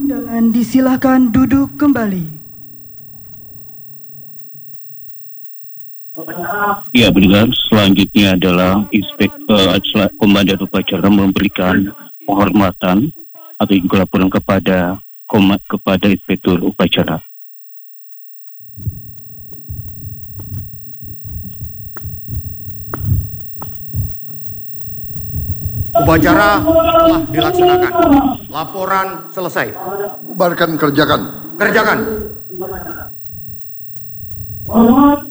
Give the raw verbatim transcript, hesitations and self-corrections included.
Undangan disilahkan duduk kembali. Ya, pendengar, selanjutnya adalah Inspektur uh, Komandan Upacara memberikan penghormatan atau juga laporan kepada komat kepada Inspektur Upacara. Upacara telah dilaksanakan. Laporan selesai. Bubarkan, kerjakan. Kerjakan.